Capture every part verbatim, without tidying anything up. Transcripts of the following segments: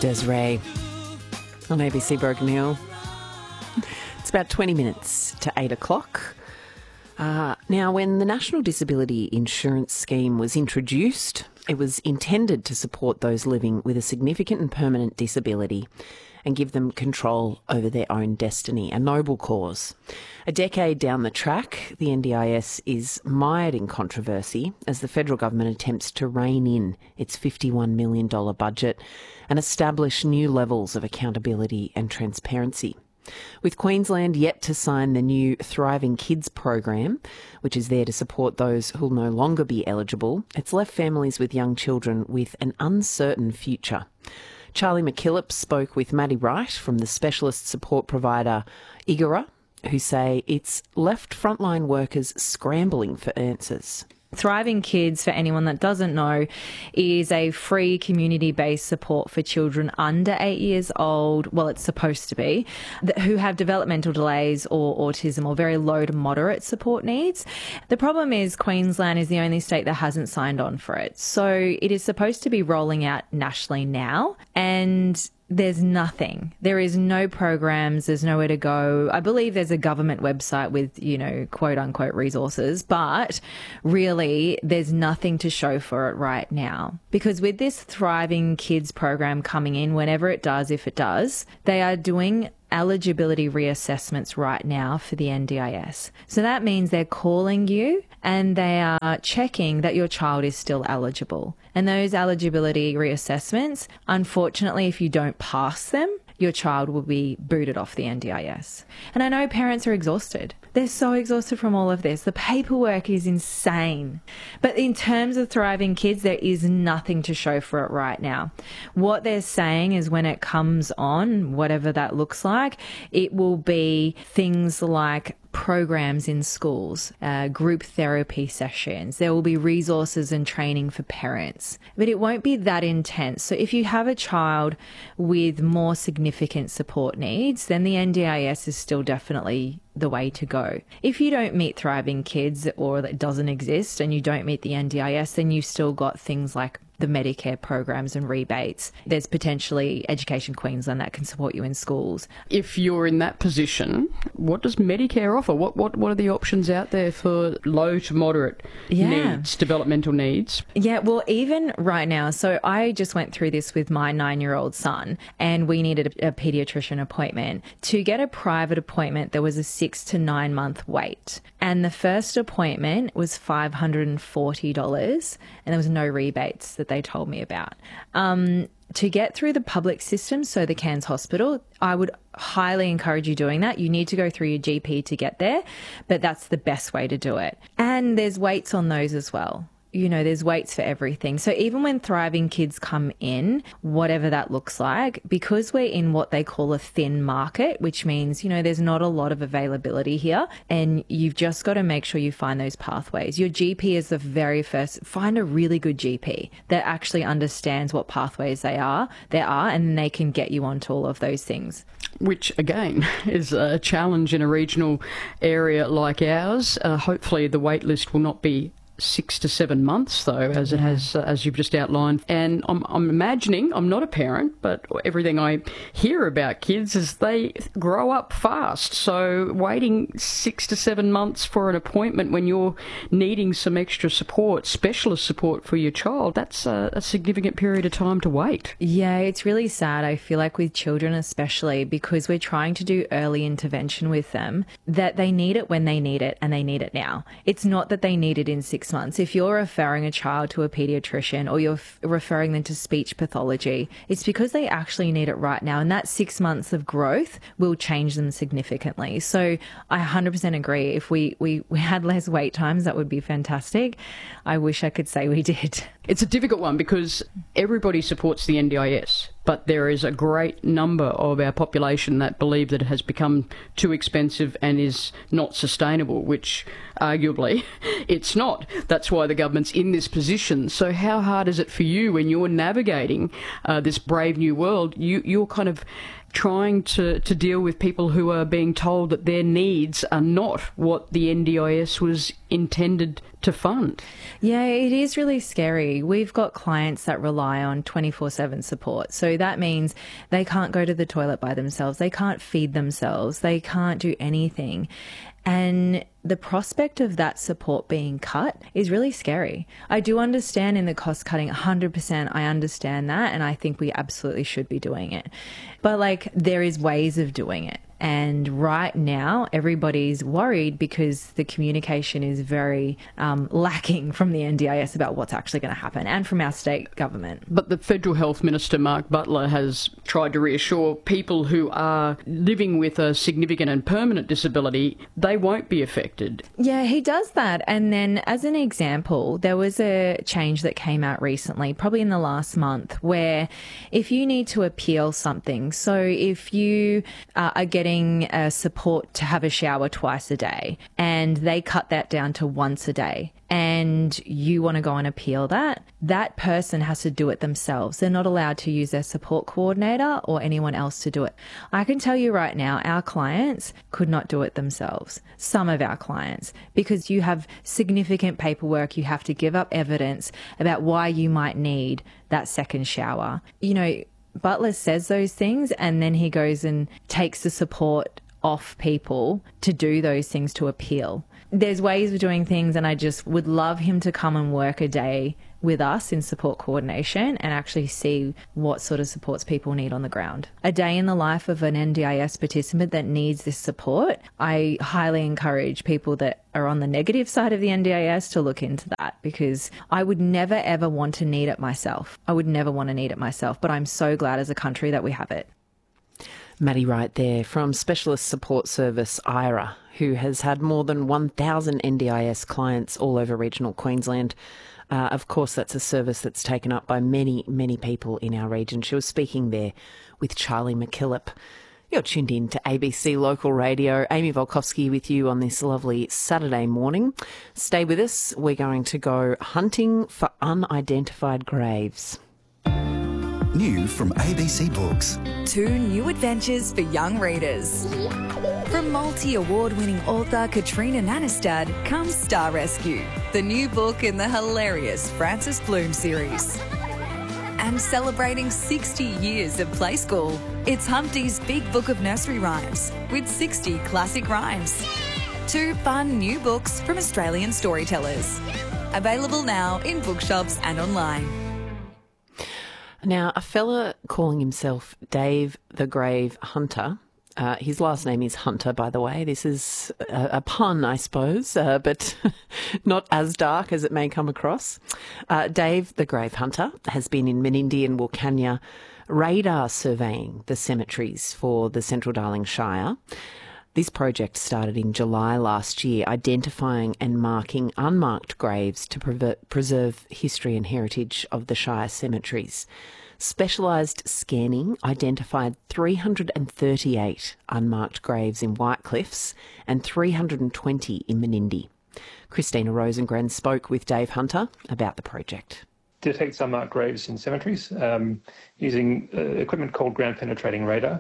Desiree on A B C Broken Hill. It's about twenty minutes to eight o'clock. Uh, now, when the National Disability Insurance Scheme was introduced, it was intended to support those living with a significant and permanent disability and give them control over their own destiny, a noble cause. A decade down the track, the N D I S is mired in controversy as the federal government attempts to rein in its fifty-one million dollars budget and establish new levels of accountability and transparency. With Queensland yet to sign the new Thriving Kids program, which is there to support those who'll no longer be eligible, it's left families with young children with an uncertain future. Charlie McKillop spoke with Maddie Wright from the specialist support provider Igora, who say it's left frontline workers scrambling for answers. Thriving Kids, for anyone that doesn't know, is a free community-based support for children under eight years old, well, it's supposed to be, who have developmental delays or autism or very low to moderate support needs. The problem is Queensland is the only state that hasn't signed on for it. So it is supposed to be rolling out nationally now, and there's nothing. There is no programs. There's nowhere to go. I believe there's a government website with, you know, quote unquote resources, but really there's nothing to show for it right now. Because with this Thriving Kids program coming in, whenever it does, if it does, they are doing eligibility reassessments right now for the N D I S. So that means they're calling you and they are checking that your child is still eligible. And those eligibility reassessments, unfortunately, if you don't pass them, your child will be booted off the N D I S. And I know parents are exhausted. They're so exhausted from all of this. The paperwork is insane. But in terms of Thriving Kids, there is nothing to show for it right now. What they're saying is when it comes on, whatever that looks like, it will be things like programs in schools, uh, group therapy sessions. There will be resources and training for parents, but it won't be that intense. So if you have a child with more significant support needs, then the N D I S is still definitely the way to go. If you don't meet Thriving Kids or it doesn't exist and you don't meet the N D I S, then you've still got things like the Medicare programs and rebates. There's potentially Education Queensland that can support you in schools. If you're in that position, what does Medicare offer? What what what are the options out there for low to moderate yeah. needs, developmental needs? Yeah, well, even right now, so I just went through this with my nine-year-old son and we needed a, a paediatrician appointment. To get a private appointment, there was a six to nine month wait. And the first appointment was five hundred forty dollars and there was no rebates that they told me about. Um, to get through the public system, so the Cairns Hospital, I would highly encourage you doing that. You need to go through your G P to get there, but that's the best way to do it. And there's waits on those as well. You know, there's waits for everything. So even when Thriving Kids come in, whatever that looks like, because we're in what they call a thin market, which means, you know, there's not a lot of availability here and you've just got to make sure you find those pathways. Your G P is the very first. Find a really good G P that actually understands what pathways they are, there are, and they can get you onto all of those things. Which, again, is a challenge in a regional area like ours. Uh, hopefully the wait list will not be six to seven months, though, as it has, uh, as you've just outlined. And I'm, I'm imagining, I'm not a parent, but everything I hear about kids is they grow up fast. So waiting six to seven months for an appointment when you're needing some extra support, specialist support for your child, that's a, a significant period of time to wait. Yeah, it's really sad. I feel like with children especially, because we're trying to do early intervention with them, that they need it when they need it and they need it now. It's not that they need it in six months. If you're referring a child to a paediatrician or you're f- referring them to speech pathology, it's because they actually need it right now. And that six months of growth will change them significantly. So I one hundred percent agree. If we, we, we had less wait times, that would be fantastic. I wish I could say we did. It's a difficult one because everybody supports the N D I S, but there is a great number of our population that believe that it has become too expensive and is not sustainable, which arguably it's not. That's why the government's in this position. So how hard is it for you when you're navigating uh, this brave new world? You, you're kind of trying to, to deal with people who are being told that their needs are not what the N D I S was intended to fund. Yeah, it is really scary. We've got clients that rely on twenty-four seven support. So that means they can't go to the toilet by themselves. They can't feed themselves. They can't do anything. And the prospect of that support being cut is really scary. I do understand in the cost cutting, one hundred percent. I understand that. And I think we absolutely should be doing it. But like, there is ways of doing it. And right now, everybody's worried because the communication is very um, lacking from the N D I S about what's actually going to happen, and from our state government. But the Federal Health Minister, Mark Butler, has tried to reassure people who are living with a significant and permanent disability, they won't be affected. Yeah, he does that. And then, as an example, there was a change that came out recently, probably in the last month, where if you need to appeal something, so if you uh, are getting Uh, support to have a shower twice a day, and they cut that down to once a day, and you want to go and appeal that, that person has to do it themselves. They're not allowed to use their support coordinator or anyone else to do it. I can tell you right now, our clients could not do it themselves. Some of our clients, because you have significant paperwork, you have to give up evidence about why you might need that second shower. You know, Butler says those things, and then he goes and takes the support off people to do those things to appeal. There's ways of doing things, and I just would love him to come and work a day with us in support coordination and actually see what sort of supports people need on the ground. A day in the life of an N D I S participant that needs this support, I highly encourage people that are on the negative side of the N D I S to look into that, because I would never ever want to need it myself. I would never want to need it myself, but I'm so glad as a country that we have it. Maddie Wright there from Specialist Support Service I R A, who has had more than one thousand N D I S clients all over regional Queensland. Uh, of course, that's a service that's taken up by many, many people in our region. She was speaking there with Charlie McKillop. You're tuned in to A B C Local Radio. Amy Volkovsky with you on this lovely Saturday morning. Stay with us. We're going to go hunting for unidentified graves. New from A B C Books. Two new adventures for young readers. From multi-award-winning author Katrina Nanestad comes Star Rescue, the new book in the hilarious Frances Bloom series. And celebrating sixty years of Play School, it's Humpty's Big Book of Nursery Rhymes with sixty classic rhymes. Two fun new books from Australian storytellers. Available now in bookshops and online. Now, a fella calling himself Dave the Grave Hunter, uh, his last name is Hunter, by the way. This is a, a pun, I suppose, uh, but not as dark as it may come across. Uh, Dave the Grave Hunter has been in Menindee and Wilcannia radar surveying the cemeteries for the Central Darling Shire. This project started in July last year, identifying and marking unmarked graves to pre- preserve history and heritage of the Shire cemeteries. Specialised scanning identified three hundred thirty-eight unmarked graves in Whitecliffs and three hundred twenty in Menindee. Christina Rosengren spoke with Dave Hunter about the project. Detects unmarked graves in cemeteries um, using uh, equipment called ground penetrating radar.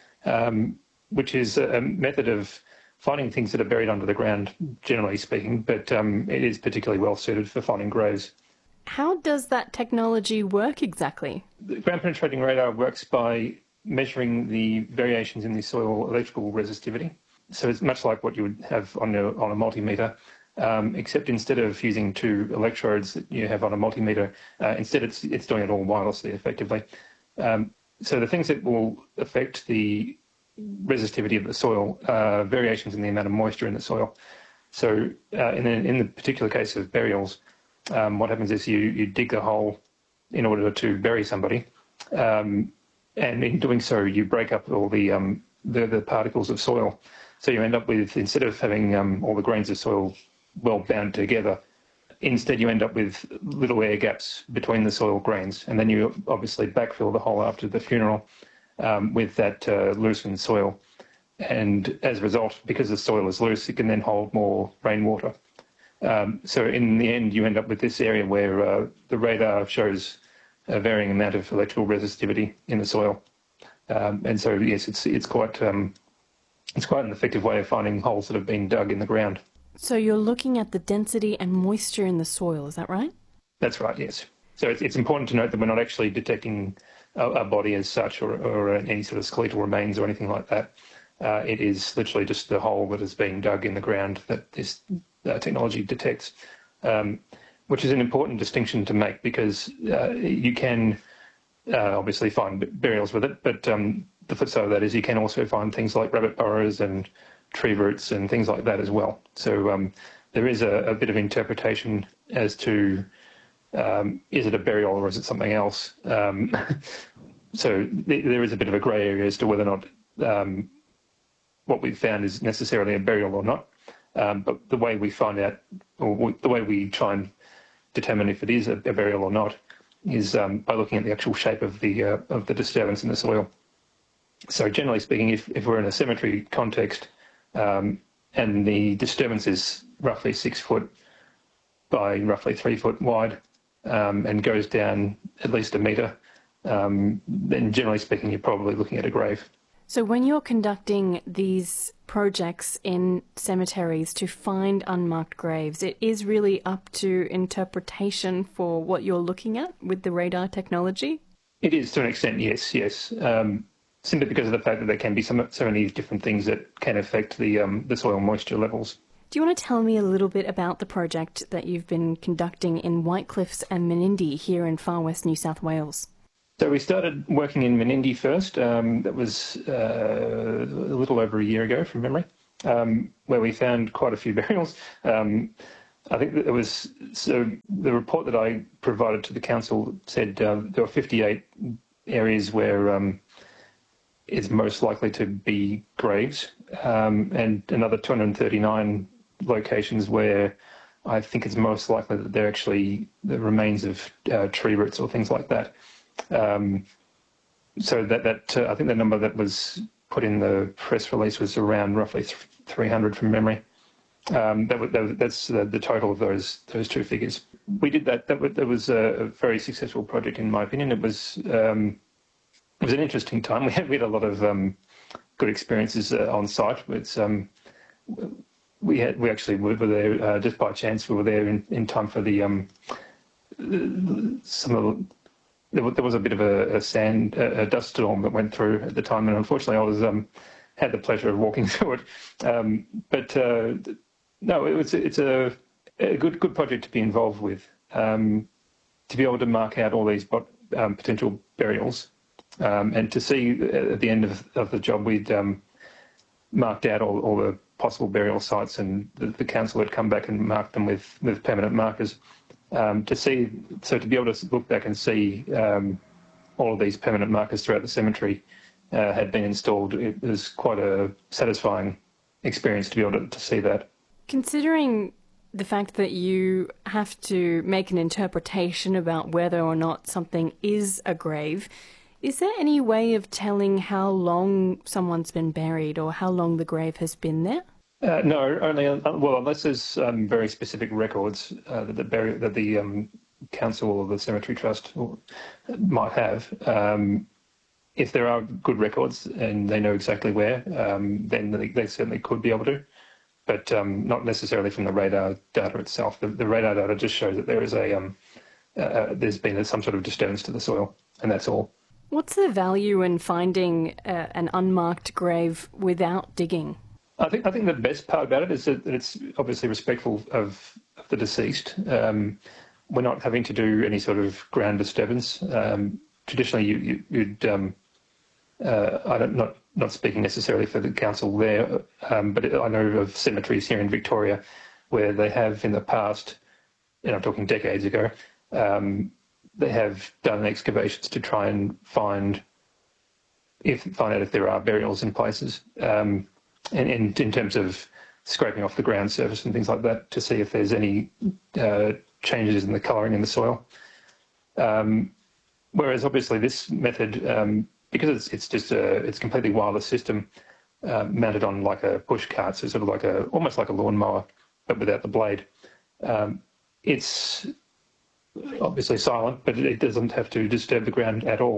Um, which is a method of finding things that are buried under the ground, generally speaking, but um, it is particularly well suited for finding graves. How does that technology work exactly? The ground penetrating radar works by measuring the variations in the soil electrical resistivity. So it's much like what you would have on a, on a multimeter, um, except instead of using two electrodes that you have on a multimeter, uh, instead it's, it's doing it all wirelessly, effectively. Um, so the things that will affect the resistivity of the soil, uh, variations in the amount of moisture in the soil. So uh, in, the, in the particular case of burials, um, what happens is you, you dig a hole in order to bury somebody, um, and in doing so you break up all the, um, the, the particles of soil. So you end up with, instead of having um, all the grains of soil well bound together, instead you end up with little air gaps between the soil grains, and then you obviously backfill the hole after the funeral Um, with that uh, loosened soil. And as a result, because the soil is loose, it can then hold more rainwater. Um, so in the end, you end up with this area where uh, the radar shows a varying amount of electrical resistivity in the soil. Um, and so, yes, it's it's quite um, it's quite an effective way of finding holes that have been dug in the ground. So you're looking at the density and moisture in the soil, is that right? That's right, yes. So it's, it's important to note that we're not actually detecting a, a body as such, or, or any sort of skeletal remains or anything like that. Uh, it is literally just the hole that is being dug in the ground that this uh, technology detects, um, which is an important distinction to make, because uh, you can uh, obviously find burials with it, but um, the flip side of that is you can also find things like rabbit burrows and tree roots and things like that as well. So um, there is a, a bit of interpretation as to um, is it a burial or is it something else? Um, so th- there is a bit of a grey area as to whether or not um, what we've found is necessarily a burial or not. Um, but the way we find out, or w- the way we try and determine if it is a, a burial or not, is um, by looking at the actual shape of the uh, of the disturbance in the soil. So generally speaking, if, if we're in a cemetery context um, and the disturbance is roughly six foot by roughly three foot wide um, and goes down at least a metre, um, then generally speaking, you're probably looking at a grave. So when you're conducting these projects in cemeteries to find unmarked graves, it is really up to interpretation for what you're looking at with the radar technology? It is to an extent, yes, yes. Um, simply because of the fact that there can be so, so many different things that can affect the um, the soil moisture levels. Do you want to tell me a little bit about the project that you've been conducting in Whitecliffs and Menindee here in far west New South Wales? So we started working in Menindee first. Um, that was uh, a little over a year ago from memory, um, where we found quite a few burials. Um, I think that it was, so the report that I provided to the council said uh, there were fifty-eight areas where um, it's most likely to be graves, um, and another two hundred thirty-nine locations where I think it's most likely that they're actually the remains of uh, tree roots or things like that. Um, so that, that uh, I think the number that was put in the press release was around roughly three hundred from memory. Um, that, that, that's the, the total of those those two figures. We did that. That, that was a very successful project, in my opinion. It was um, it was an interesting time. We had, we had a lot of um, good experiences uh, on site. It's um, we had we actually were there uh, just by chance. We were there in, in time for the um, some of the, there was a bit of a, a sand, a dust storm that went through at the time, and unfortunately, I was um, had the pleasure of walking through it. Um, but uh, no, it was it's a, a good good project to be involved with, um, to be able to mark out all these um, potential burials, um, and to see at the end of, of the job we'd um, marked out all, all the possible burial sites, and the, the council had come back and marked them with with permanent markers. Um, to see, so to be able to look back and see um, all of these permanent markers throughout the cemetery uh, had been installed, it was quite a satisfying experience to be able to, to see that. Considering the fact that you have to make an interpretation about whether or not something is a grave, is there any way of telling how long someone's been buried or how long the grave has been there? Uh, no, only uh, well, unless there's um, very specific records uh, that the buri- that the um, council or the cemetery trust or, might have. Um, if there are good records and they know exactly where, um, then they, they certainly could be able to, but um, not necessarily from the radar data itself. The, the radar data just shows that there is a um, uh, there's been some sort of disturbance to the soil, and that's all. What's the value in finding uh, an unmarked grave without digging? I think I think the best part about it is that it's obviously respectful of, of the deceased. Um, we're not having to do any sort of ground disturbance. Um, traditionally, you, you, you'd um, uh, I don't not not speaking necessarily for the council there, um, but I know of cemeteries here in Victoria where they have in the past, and I'm talking decades ago, um, they have done excavations to try and find if find out if there are burials in places. Um, And in, in terms of scraping off the ground surface and things like that to see if there's any uh, changes in the colouring in the soil. Um, whereas obviously this method, um, because it's it's just a it's completely wireless system uh, mounted on like a push cart, so sort of like a almost like a lawnmower but without the blade. Um, it's obviously silent, but it doesn't have to disturb the ground at all.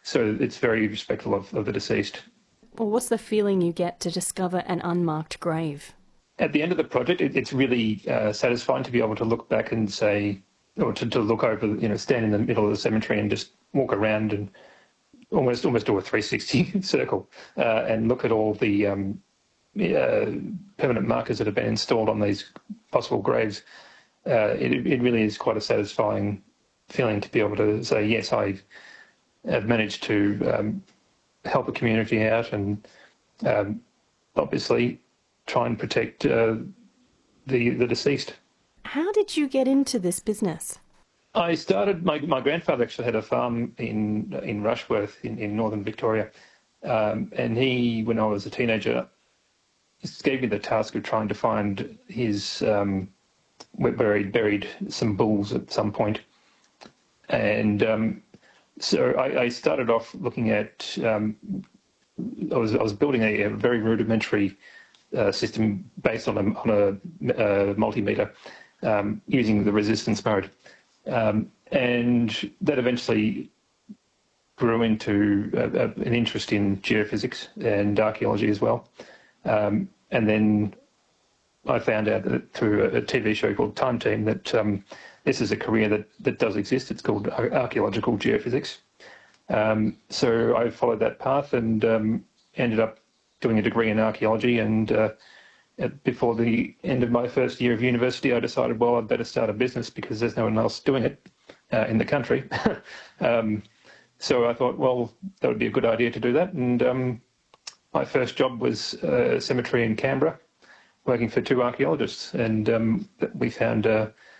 So it's very respectful of, of the deceased. Well, what's the feeling you get to discover an unmarked grave? At the end of the project, it, it's really uh, satisfying to be able to look back and say, or to, to look over, you know, stand in the middle of the cemetery and just walk around and almost almost do a three sixty circle uh, and look at all the um, uh, permanent markers that have been installed on these possible graves. Uh, it, it really is quite a satisfying feeling to be able to say, yes, I have managed to um, help the community out and um, obviously try and protect uh, the the deceased. How did you get into this business? I started, my, my grandfather actually had a farm in in Rushworth in, in northern Victoria, um, and he, when I was a teenager, gave me the task of trying to find his, um, where he'd buried some bulls at some point. And um, so I, I started off looking at, um, I was I was building a, a very rudimentary uh, system based on a, on a uh, multimeter um, using the resistance mode. Um, and that eventually grew into a, a, an interest in geophysics and archaeology as well. Um, and then I found out that through a, a T V show called Time Team that um, this is a career that, that does exist. It's called archaeological geophysics. Um, so I followed that path and um, ended up doing a degree in archaeology. And uh, at, before the end of my first year of university, I decided, well, I'd better start a business because there's no one else doing it uh, in the country. um, so I thought, well, that would be a good idea to do that. And um, my first job was a cemetery in Canberra, working for two archaeologists. And um, we found uh,